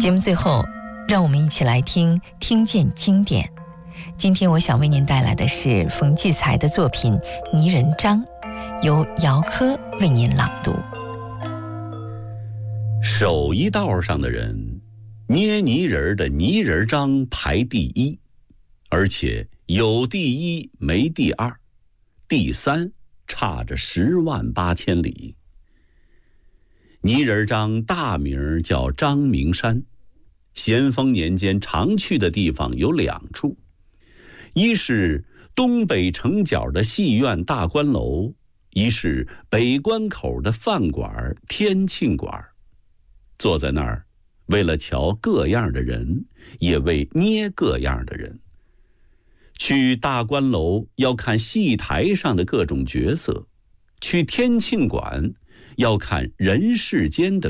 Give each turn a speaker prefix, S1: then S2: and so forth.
S1: 节目最后，让我们一起来听见经典。今天我想为您带来的是冯骥才的作品《泥人张》，由姚科为您朗读。
S2: 手艺道上的人，捏泥人的泥人张排第一，而且有第一没第二，第三差着10万8千里。泥人张大名叫张明山，咸丰年间常去的地方有2处，一是东北城角的戏院大观楼，一是北关口的饭馆天庆馆。坐在那儿，为了瞧各样的人，也为捏各样的人。去大观楼要看戏台上的各种角色，去天庆馆要看人世间的